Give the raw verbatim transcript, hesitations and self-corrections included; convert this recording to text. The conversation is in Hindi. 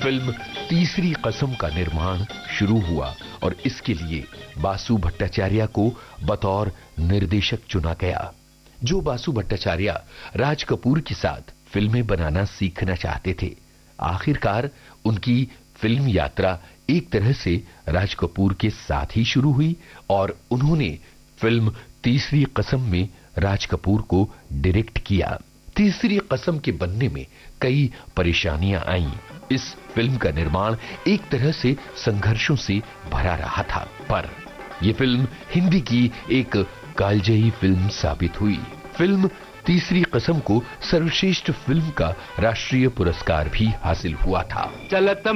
फिल्म तीसरी कसम का निर्माण शुरू हुआ और इसके लिए बासु भट्टाचार्य को बतौर निर्देशक चुना गया। जो बासु भट्टाचार्य राज कपूर के साथ फिल्में बनाना सीखना चाहते थे, आखिरकार उनकी फिल्म यात्रा एक तरह से राज कपूर के साथ ही शुरू हुई और उन्होंने फिल्म तीसरी कसम में राज कपूर को डायरेक्ट किया। तीसरी कसम के बनने में कई परेशानियां आईं। इस फिल्म का निर्माण एक तरह से संघर्षों से भरा रहा था, पर यह फिल्म हिंदी की एक कालजयी फिल्म साबित हुई। फिल्म तीसरी कसम को सर्वश्रेष्ठ फिल्म का राष्ट्रीय पुरस्कार भी हासिल हुआ था। चलत